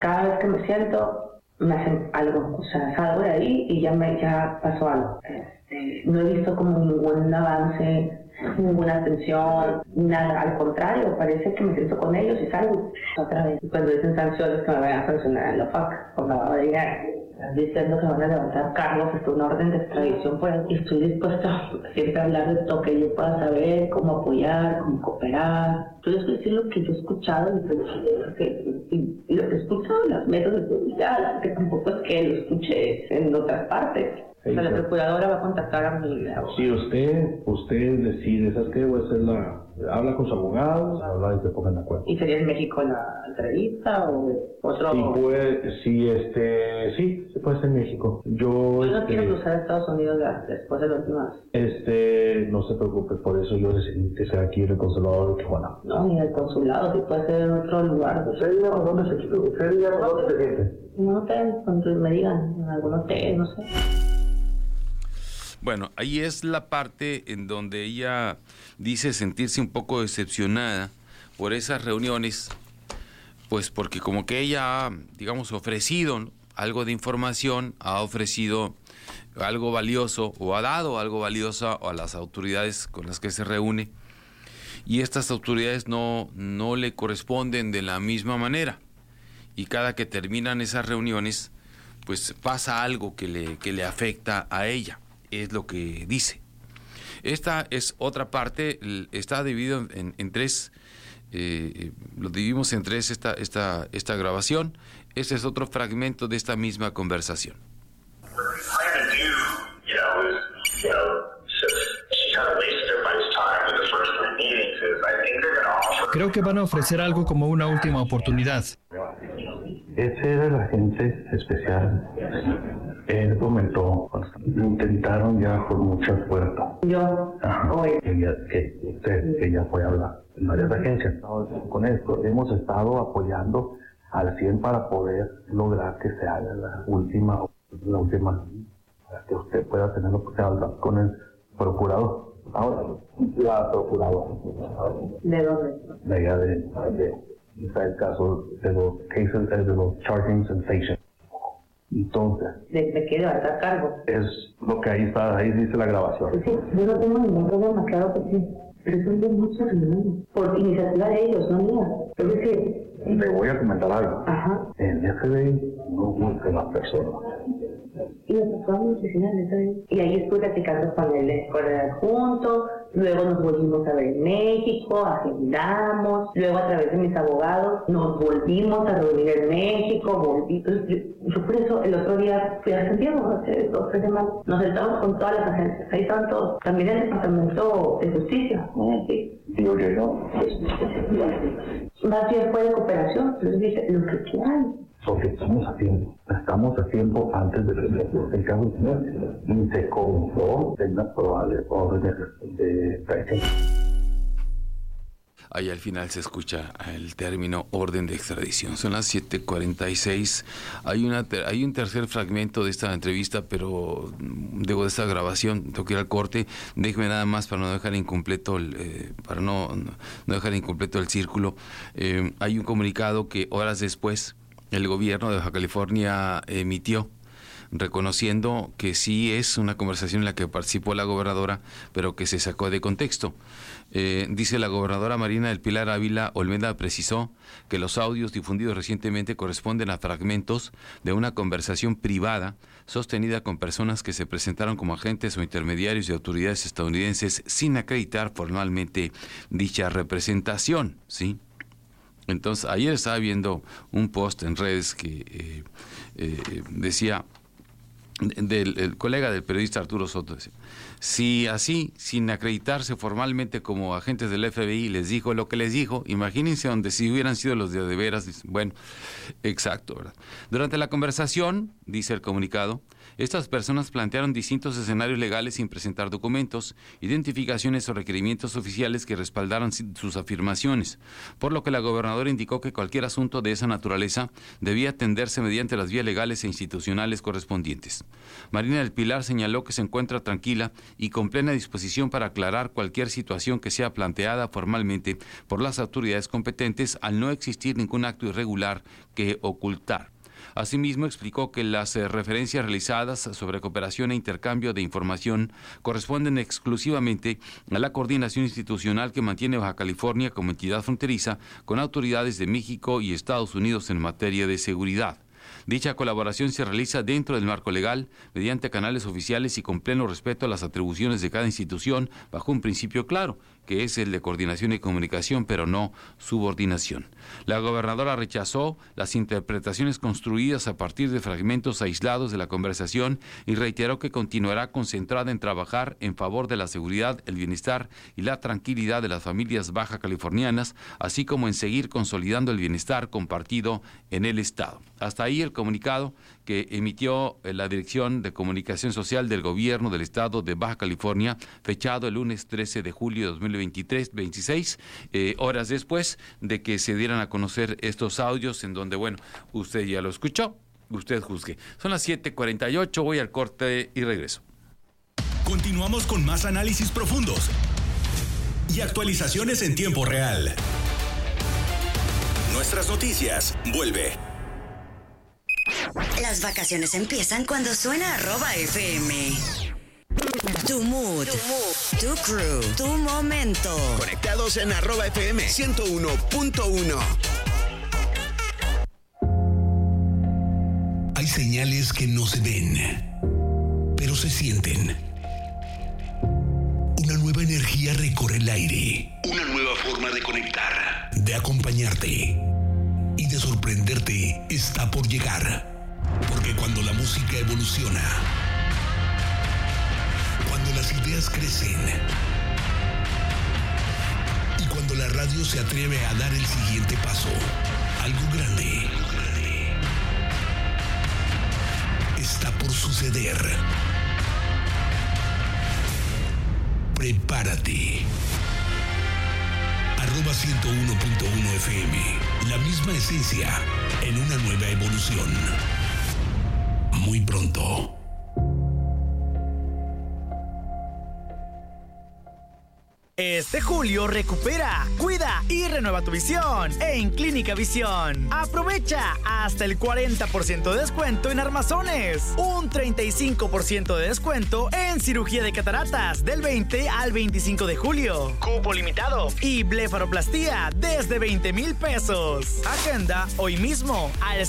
Cada vez que me siento, me hacen algo, o sea, salgo de ahí y ya pasó algo. No he visto como ningún avance, ninguna atención, nada, al contrario, parece que me siento con ellos y salgo otra vez. Cuando dicen sanciones que me van a sancionar en la FAC por lavado de dinero, diciendo que van a levantar cargos, una orden de extradición, pues estoy dispuesta siempre a hablar de todo que yo pueda saber, cómo apoyar, cómo cooperar. Yo les voy a decir lo que yo he escuchado y lo que he escuchado en las mesas de seguridad, que tampoco es que lo escuché en otras partes. O sea, la procuradora va a contactar a mi abogado. Si usted decide, ¿sabes qué? Voy a hacer habla con sus abogados, habla y se pongan de acuerdo. ¿Y sería en México la entrevista o otro? Sí, se puede ser en México. Yo no quiero cruzar a Estados Unidos después de la última vez. No se preocupe, por eso yo decidí que sea aquí en el consulado de Tijuana. No, ni el consulado, si puede ser en otro lugar. ¿Usted diga dónde se siente? En un hotel, cuando me digan, en algún hotel, no sé. Bueno, ahí es la parte en donde ella dice sentirse un poco decepcionada por esas reuniones, pues porque como que ella ha, digamos, ofrecido algo de información, ha ofrecido algo valioso o ha dado algo valioso a las autoridades con las que se reúne, y estas autoridades no le corresponden de la misma manera, y cada que terminan esas reuniones, pues pasa algo que le afecta a ella. Es lo que dice. Esta es otra parte, está dividido en tres, lo dividimos en tres esta grabación. Este es otro fragmento de esta misma conversación. Creo que van a ofrecer algo como una última oportunidad. Ese era el agente especial. Él comentó, intentaron ya por mucha fuerza. Yo, hoy. Ella fue a hablar en varias agencias. Con esto hemos estado apoyando al 100 para poder lograr que se haga la última, para que usted pueda tener la oportunidad de hablar con el procurador. Ahora, la procuradora. ¿De dónde? De allá está el caso de los cases, de los charging sensations. Entonces, ¿de qué levantar cargo? Es lo que ahí dice la grabación. Sí, yo no tengo ningún problema, claro que sí. Pero son de muchas reuniones, por iniciativa de ellos, no mía. Es decir, le voy a comentar algo. Ajá. En FBI no busca las personas. Y nos fue a mi oficina en FBI. Y ahí estuve platicando con el adjunto, luego nos volvimos a ver en México, agendamos, luego a través de mis abogados nos volvimos a reunir en México, yo por eso el otro día fui a Santiago, hace 2 o 3 semanas, nos sentamos con todas las agencias, ahí estaban todos, también el Departamento de Justicia, sí. Más bien fue de cooperación, entonces dije, lo que quieran. Porque estamos a tiempo antes de que el caso y se compró de una probable orden de traición. Ahí al final se escucha el término orden de extradición. Son las 7:46. Hay un tercer fragmento de esta entrevista, pero de esta grabación, tengo que ir al corte. Déjeme nada más para no dejar incompleto dejar incompleto el círculo. Hay un comunicado que horas después el gobierno de Baja California emitió, reconociendo que sí es una conversación en la que participó la gobernadora, pero que se sacó de contexto. Dice la gobernadora Marina del Pilar Ávila Olmeda, precisó que los audios difundidos recientemente corresponden a fragmentos de una conversación privada sostenida con personas que se presentaron como agentes o intermediarios de autoridades estadounidenses sin acreditar formalmente dicha representación, ¿sí? Entonces, ayer estaba viendo un post en redes que decía, el colega del periodista Arturo Soto, decía, si así, sin acreditarse formalmente como agentes del FBI, les dijo lo que les dijo, imagínense donde si hubieran sido los de veras. Bueno, exacto, ¿verdad? Durante la conversación, dice el comunicado, estas personas plantearon distintos escenarios legales sin presentar documentos, identificaciones o requerimientos oficiales que respaldaran sus afirmaciones, por lo que la gobernadora indicó que cualquier asunto de esa naturaleza debía atenderse mediante las vías legales e institucionales correspondientes. Juárez. Marina del Pilar señaló que se encuentra tranquila y con plena disposición para aclarar cualquier situación que sea planteada formalmente por las autoridades competentes, al no existir ningún acto irregular que ocultar. Asimismo, explicó que las referencias realizadas sobre cooperación e intercambio de información corresponden exclusivamente a la coordinación institucional que mantiene Baja California como entidad fronteriza con autoridades de México y Estados Unidos en materia de seguridad. Dicha colaboración se realiza dentro del marco legal, mediante canales oficiales y con pleno respeto a las atribuciones de cada institución, bajo un principio claro, que es el de coordinación y comunicación, pero no subordinación. La gobernadora rechazó las interpretaciones construidas a partir de fragmentos aislados de la conversación y reiteró que continuará concentrada en trabajar en favor de la seguridad, el bienestar y la tranquilidad de las familias baja californianas, así como en seguir consolidando el bienestar compartido en el Estado. Hasta ahí el comunicado que emitió la Dirección de Comunicación Social del Gobierno del Estado de Baja California, fechado el lunes 13 de julio de 2026, horas después de que se dieran a conocer estos audios en donde, bueno, usted ya lo escuchó, usted juzgue. Son las 7:48, voy al corte y regreso. Continuamos con más análisis profundos y actualizaciones en tiempo real. Nuestras noticias, vuelve. Las vacaciones empiezan cuando suena @FM. Tu mood, tu crew, tu momento. Conectados en @FM 101.1. Hay señales que no se ven, pero se sienten. Una nueva energía recorre el aire. Una nueva forma de conectar, de acompañarte y de sorprenderte está por llegar. Porque cuando la música evoluciona, cuando las ideas crecen y cuando la radio se atreve a dar el siguiente paso, algo grande está por suceder. Prepárate. @101.1 FM. La misma esencia en una nueva evolución. Muy pronto. Este julio recupera, cuida y renueva tu visión en Clínica Visión. Aprovecha hasta el 40% de descuento en armazones, un 35% de descuento en cirugía de cataratas del 20 al 25 de julio. Cupo limitado y blefaroplastía desde 20,000 pesos. Agenda hoy mismo al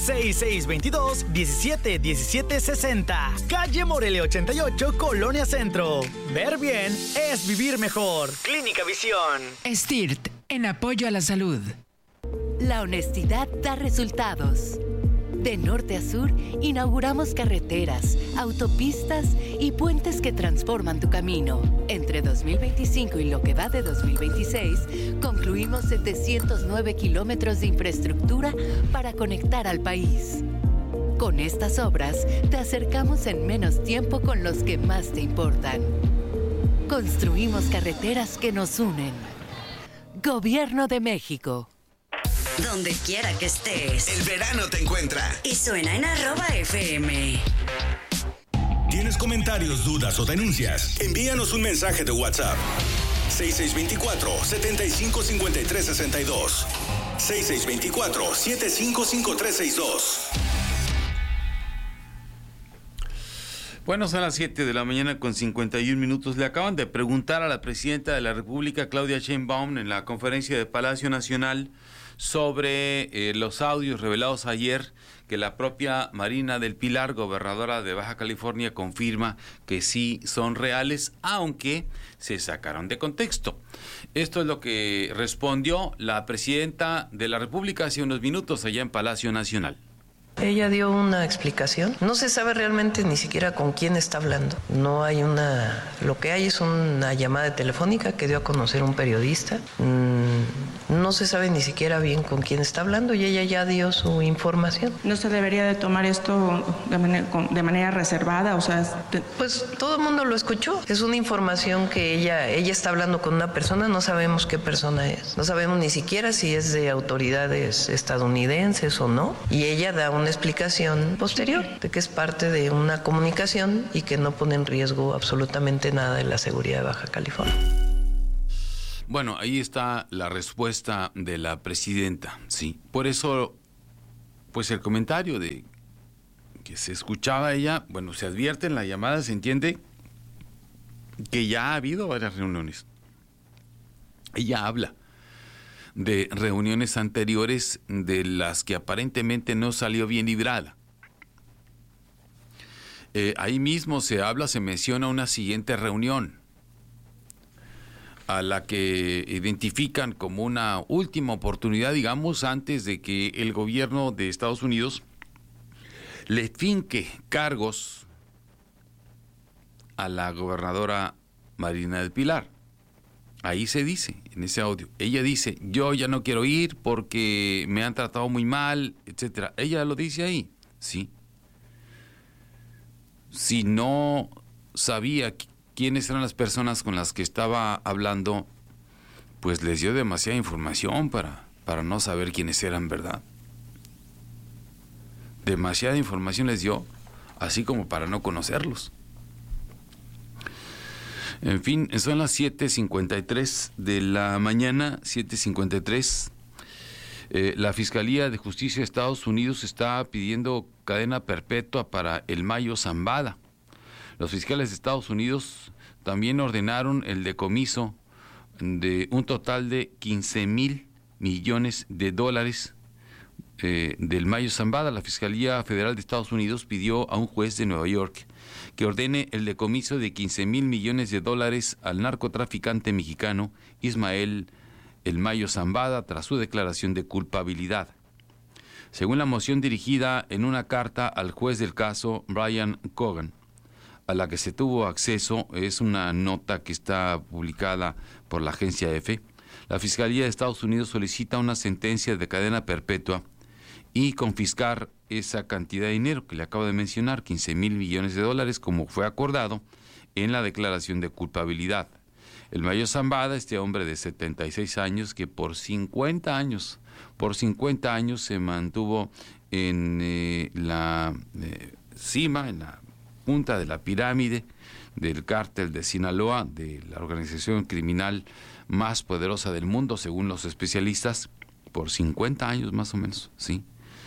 6622-171760. Calle Morelia 88, Colonia Centro. Ver bien es vivir mejor. Clínica Visión. STIRT, en apoyo a la salud. La honestidad da resultados. De norte a sur, inauguramos carreteras, autopistas y puentes que transforman tu camino. Entre 2025 y lo que va de 2026, concluimos 709 kilómetros de infraestructura para conectar al país. Con estas obras, te acercamos en menos tiempo con los que más te importan. Construimos carreteras que nos unen. Gobierno de México. Donde quiera que estés, El verano te encuentra. y suena en @FM. ¿Tienes comentarios, dudas o denuncias? Envíanos un mensaje de WhatsApp. 6624-755362. 6624-755362. Bueno, son las 7 de la mañana con 51 minutos. Le acaban de preguntar a la presidenta de la República, Claudia Sheinbaum, en la conferencia de Palacio Nacional sobre los audios revelados ayer, que la propia Marina del Pilar, gobernadora de Baja California, confirma que sí son reales, aunque se sacaron de contexto. Esto es lo que respondió la presidenta de la República hace unos minutos allá en Palacio Nacional. Ella dio una explicación. No se sabe realmente ni siquiera con quién está hablando. No hay lo que hay es una llamada telefónica que dio a conocer un periodista. No no se sabe ni siquiera bien con quién está hablando y ella ya dio su información. ¿No se debería de tomar esto de manera reservada? O sea, pues todo el mundo lo escuchó. Es una información que ella está hablando con una persona, no sabemos qué persona es. No sabemos ni siquiera si es de autoridades estadounidenses o no. Y ella da una explicación posterior de que es parte de una comunicación y que no pone en riesgo absolutamente nada de la seguridad de Baja California. Bueno, ahí está la respuesta de la presidenta, sí. Por eso, pues el comentario de que se escuchaba ella, bueno, se advierte en la llamada, se entiende que ya ha habido varias reuniones. Ella habla de reuniones anteriores de las que aparentemente no salió bien librada. Ahí mismo se menciona una siguiente reunión a la que identifican como una última oportunidad, digamos, antes de que el gobierno de Estados Unidos le finque cargos a la gobernadora Marina del Pilar. Ahí se dice, en ese audio, ella dice, yo ya no quiero ir porque me han tratado muy mal, etcétera. Ella lo dice ahí, sí. Si no sabía quiénes eran las personas con las que estaba hablando, pues les dio demasiada información para no saber quiénes eran, ¿verdad? Demasiada información les dio, así como para no conocerlos. En fin, son las 7:53 de la mañana, 7:53. La Fiscalía de Justicia de Estados Unidos está pidiendo cadena perpetua para el Mayo Zambada. Los fiscales de Estados Unidos también ordenaron el decomiso de un total de $15,000 millones del Mayo Zambada. La Fiscalía Federal de Estados Unidos pidió a un juez de Nueva York que ordene el decomiso de $15,000 millones al narcotraficante mexicano Ismael El Mayo Zambada tras su declaración de culpabilidad. Según la moción dirigida en una carta al juez del caso, Brian Cogan, a la que se tuvo acceso, es una nota que está publicada por la agencia EFE, la Fiscalía de Estados Unidos solicita una sentencia de cadena perpetua y confiscar esa cantidad de dinero que le acabo de mencionar, $15,000 millones, como fue acordado en la declaración de culpabilidad. El Mayo Zambada, este hombre de 76 años que por 50 años se mantuvo en la cima, en la punta de la pirámide del cártel de Sinaloa, de la organización criminal más poderosa del mundo, según los especialistas, por 50 años más o menos, ¿sí?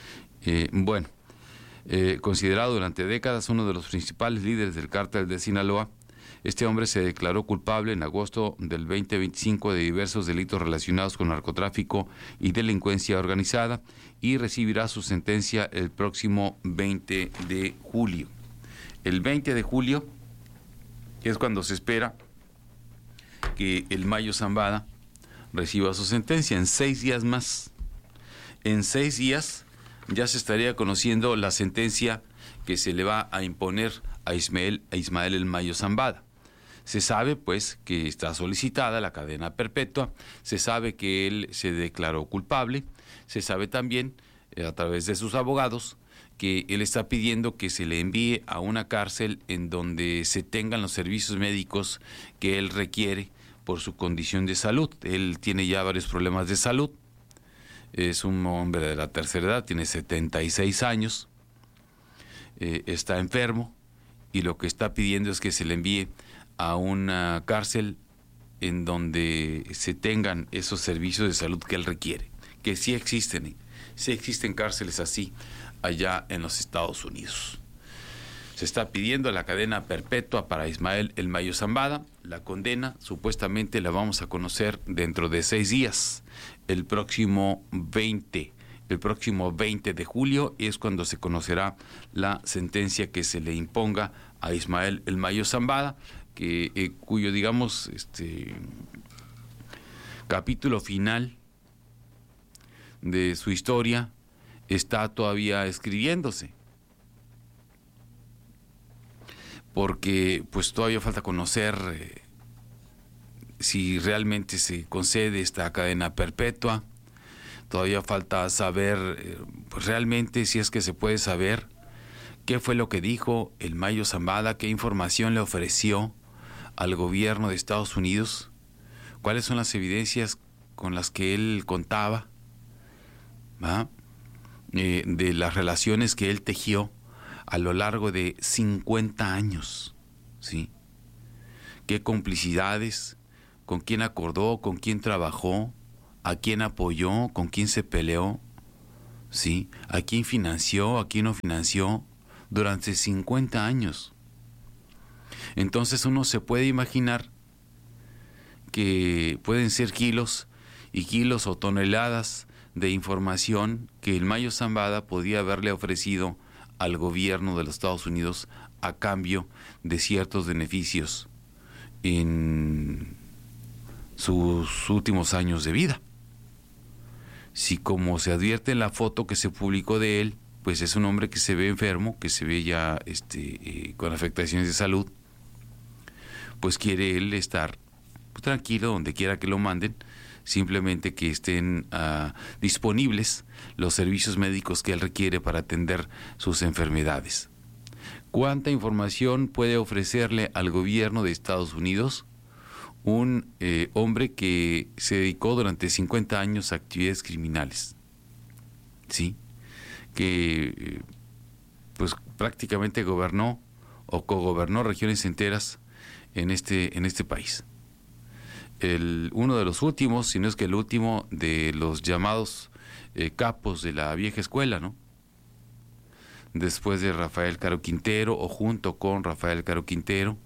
Considerado durante décadas uno de los principales líderes del cártel de Sinaloa, este hombre se declaró culpable en agosto del 2025 de diversos delitos relacionados con narcotráfico y delincuencia organizada y recibirá su sentencia el próximo 20 de julio. El 20 de julio es cuando se espera que el Mayo Zambada reciba su sentencia, en 6 días más. En 6 días ya se estaría conociendo la sentencia que se le va a imponer a Ismael El Mayo Zambada. Se sabe, pues, que está solicitada la cadena perpetua, se sabe que él se declaró culpable, se sabe también, a través de sus abogados, que él está pidiendo que se le envíe a una cárcel en donde se tengan los servicios médicos que él requiere por su condición de salud. Él tiene ya varios problemas de salud, es un hombre de la tercera edad, tiene 76 años, está enfermo y lo que está pidiendo es que se le envíe a una cárcel en donde se tengan esos servicios de salud que él requiere, que sí existen cárceles así allá en los Estados Unidos. Se está pidiendo la cadena perpetua para Ismael El Mayo Zambada. La condena supuestamente la vamos a conocer dentro de 6 días, el próximo 20 de julio es cuando se conocerá la sentencia que se le imponga a Ismael El Mayo Zambada, cuyo, digamos, capítulo final de su historia está todavía escribiéndose, porque pues todavía falta conocer si realmente se concede esta cadena perpetua, Todavía falta saber, pues realmente, si es que se puede saber, qué fue lo que dijo el Mayo Zambada, qué información le ofreció al gobierno de Estados Unidos, cuáles son las evidencias con las que él contaba, de las relaciones que él tejió a lo largo de 50 años, ¿sí? Qué complicidades, con quién acordó, con quién trabajó, a quién apoyó, con quién se peleó, ¿sí? A quién financió, a quién no financió, durante 50 años. Entonces uno se puede imaginar que pueden ser kilos y kilos o toneladas de información que el Mayo Zambada podía haberle ofrecido al gobierno de los Estados Unidos a cambio de ciertos beneficios en sus últimos años de vida. Si, como se advierte en la foto que se publicó de él, pues es un hombre que se ve enfermo, que se ve ya con afectaciones de salud, pues quiere él estar tranquilo donde quiera que lo manden, simplemente que estén disponibles los servicios médicos que él requiere para atender sus enfermedades. ¿Cuánta información puede ofrecerle al gobierno de Estados Unidos un hombre que se dedicó durante 50 años a actividades criminales? ¿Sí? Que pues prácticamente gobernó o cogobernó regiones enteras en este país. Uno de los últimos, si no es que el último, de los llamados capos de la vieja escuela, ¿no? Después de Rafael Caro Quintero, o junto con Rafael Caro Quintero,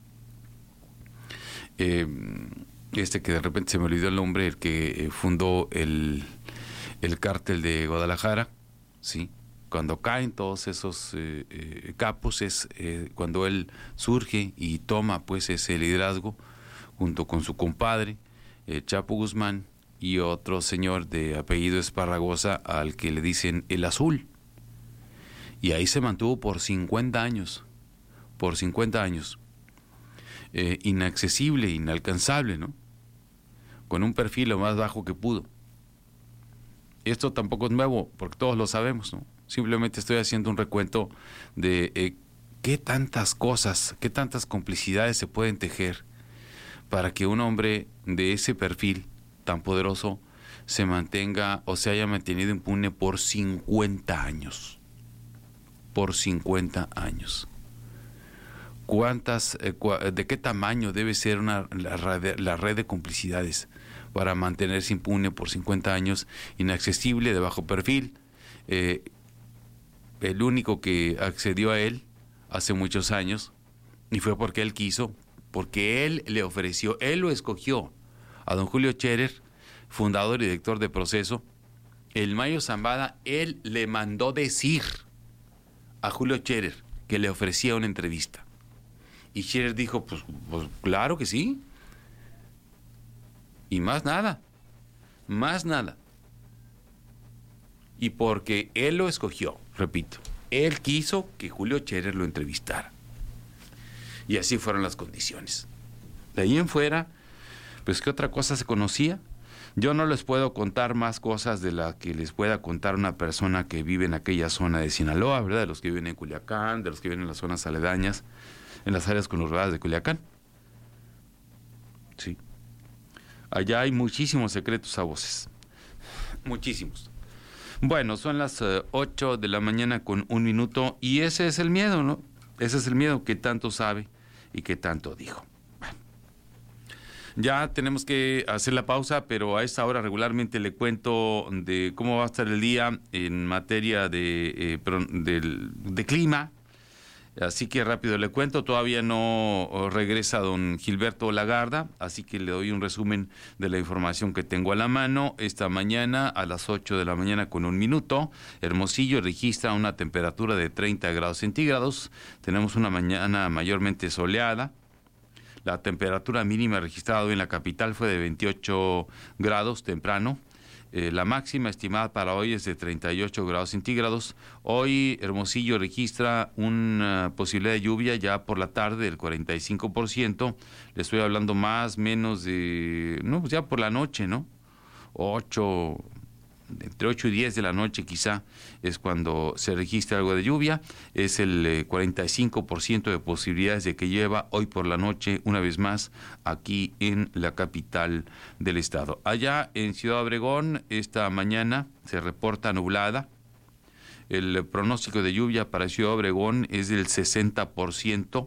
que de repente se me olvidó el nombre, el que fundó el cártel de Guadalajara, ¿sí? Cuando caen todos esos capos es cuando él surge y toma pues ese liderazgo junto con su compadre Chapo Guzmán y otro señor de apellido Esparragosa, al que le dicen el Azul, y ahí se mantuvo por 50 años, inaccesible, inalcanzable, ¿no? Con un perfil lo más bajo que pudo. Esto tampoco es nuevo, porque todos lo sabemos, ¿no? Simplemente estoy haciendo un recuento de qué tantas cosas, qué tantas complicidades se pueden tejer para que un hombre de ese perfil tan poderoso se mantenga o se haya mantenido impune por 50 años. Por 50 años. ¿De qué tamaño debe ser la red de complicidades para mantenerse impune por 50 años, inaccesible, de bajo perfil? El único que accedió a él hace muchos años, y fue porque él quiso, porque él le ofreció, él lo escogió a don Julio Scherer, fundador y director de Proceso. El Mayo Zambada, él le mandó decir a Julio Scherer que le ofrecía una entrevista. Y Scherer dijo, pues claro que sí. Y más nada. Y porque él lo escogió, repito, él quiso que Julio Scherer lo entrevistara. Y así fueron las condiciones. De ahí en fuera, pues ¿qué otra cosa se conocía? Yo no les puedo contar más cosas de las que les pueda contar una persona que vive en aquella zona de Sinaloa, ¿verdad? De los que viven en Culiacán, de los que viven en las zonas aledañas, en las áreas conurbadas de Culiacán. Sí. Allá hay muchísimos secretos a voces. Muchísimos. Bueno, son las 8 de la mañana con 1 minuto y ese es el miedo, ¿no? Ese es el miedo, que tanto sabe y que tanto dijo. Bueno, ya tenemos que hacer la pausa, pero a esta hora regularmente le cuento de cómo va a estar el día en materia de clima. Así que rápido le cuento, todavía no regresa don Gilberto Lagarda, así que le doy un resumen de la información que tengo a la mano. Esta mañana a las 8 de la mañana con 1 minuto, Hermosillo registra una temperatura de 30 grados centígrados. Tenemos una mañana mayormente soleada. La temperatura mínima registrada hoy en la capital fue de 28 grados temprano. La máxima estimada para hoy es de 38 grados centígrados. Hoy Hermosillo registra una posibilidad de lluvia ya por la tarde del 45%. Le estoy hablando más, menos de... No, pues ya por la noche, ¿no? 8, entre 8 y 10 de la noche quizá es cuando se registra algo de lluvia. Es el 45% de posibilidades de que llueva hoy por la noche, una vez más, aquí en la capital del estado. Allá en Ciudad Obregón, esta mañana se reporta nublada. El pronóstico de lluvia para Ciudad Obregón es del 60%.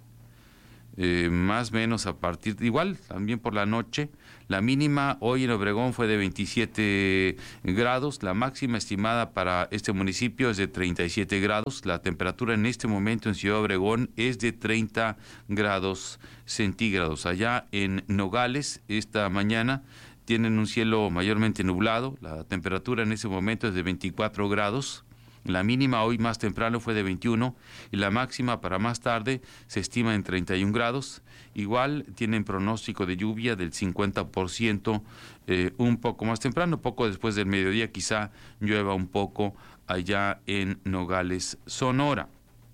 Más o menos a partir de igual, también por la noche. La mínima hoy en Obregón fue de 27 grados, la máxima estimada para este municipio es de 37 grados, la temperatura en este momento en Ciudad Obregón es de 30 grados centígrados. Allá en Nogales, esta mañana, tienen un cielo mayormente nublado, la temperatura en este momento es de 24 grados. La mínima hoy más temprano fue de 21 y la máxima para más tarde se estima en 31 grados. Igual tienen pronóstico de lluvia del 50%, un poco más temprano, poco después del mediodía quizá llueva un poco allá en Nogales, Sonora.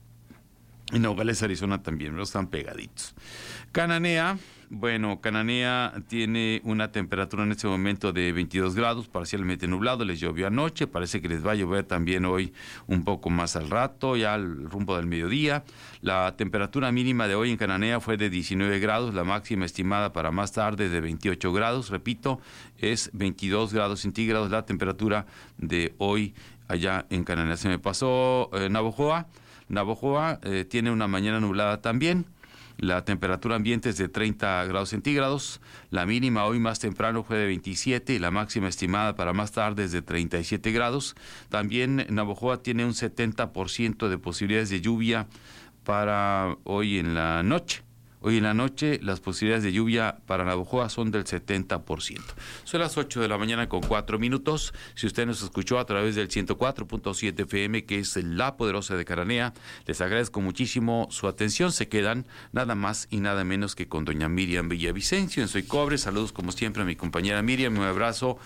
En Nogales, Arizona también, ¿no? Están pegaditos. Cananea. Bueno, Cananea tiene una temperatura en este momento de 22 grados, parcialmente nublado, les llovió anoche, parece que les va a llover también hoy un poco más al rato, ya al rumbo del mediodía. La temperatura mínima de hoy en Cananea fue de 19 grados, la máxima estimada para más tarde de 28 grados, repito, es 22 grados centígrados la temperatura de hoy allá en Cananea. Se me pasó Navojoa. Navojoa tiene una mañana nublada también. La temperatura ambiente es de 30 grados centígrados, la mínima hoy más temprano fue de 27 y la máxima estimada para más tarde es de 37 grados. También Navojoa tiene un 70% de posibilidades de lluvia para hoy en la noche. Hoy en la noche las posibilidades de lluvia para Navojoa son del 70%. Son las 8 de la mañana con 4 minutos. Si usted nos escuchó a través del 104.7 FM, que es la poderosa de Cananea, les agradezco muchísimo su atención. Se quedan nada más y nada menos que con doña Miriam Villavicencio en Soy Cobre. Saludos como siempre a mi compañera Miriam, un abrazo.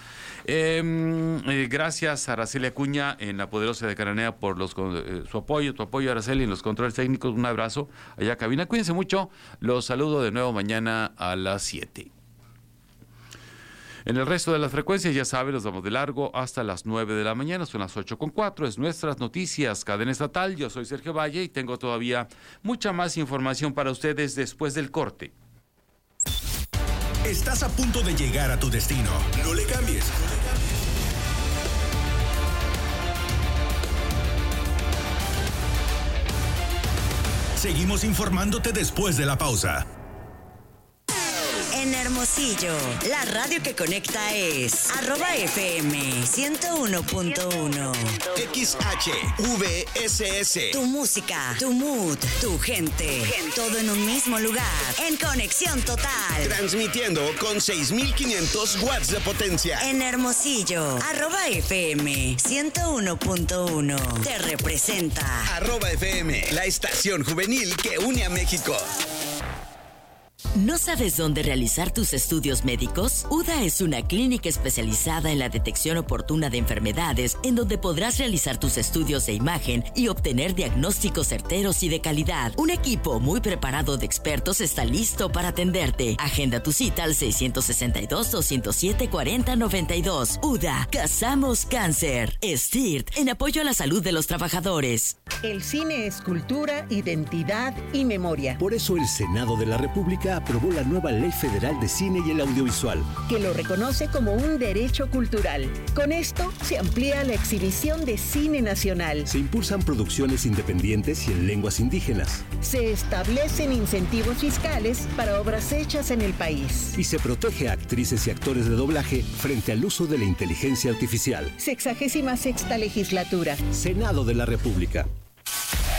Gracias a Araceli Acuña en la poderosa de Cananea por su apoyo, tu apoyo, Araceli, en los controles técnicos. Un abrazo allá, cabina. Cuídense mucho. Los saludo de nuevo mañana a las 7. En el resto de las frecuencias, ya saben, los damos de largo hasta las 9 de la mañana. Son las 8:04. Es Nuestras Noticias, cadena estatal. Yo soy Sergio Valle y tengo todavía mucha más información para ustedes después del corte. Estás a punto de llegar a tu destino. No le cambies. Seguimos informándote después de la pausa. En Hermosillo, la radio que conecta es @FM 101.1. XHVSS. Tu música, tu mood, tu gente. Todo en un mismo lugar. En conexión total. Transmitiendo con 6,500 watts de potencia. En Hermosillo, @FM 101.1. Te representa. @FM, la estación juvenil que une a México. ¿No sabes dónde realizar tus estudios médicos? UDA es una clínica especializada en la detección oportuna de enfermedades, en donde podrás realizar tus estudios de imagen y obtener diagnósticos certeros y de calidad. Un equipo muy preparado de expertos está listo para atenderte. Agenda tu cita al 662-207-4092. UDA, cazamos cáncer. STIRT, en apoyo a la salud de los trabajadores. El cine es cultura, identidad y memoria. Por eso el Senado de la República aprobó la nueva Ley Federal de Cine y el Audiovisual, que lo reconoce como un derecho cultural. Con esto se amplía la exhibición de cine nacional. Se impulsan producciones independientes y en lenguas indígenas. Se establecen incentivos fiscales para obras hechas en el país. Y se protege a actrices y actores de doblaje frente al uso de la inteligencia artificial. 66ª legislatura. Senado de la República.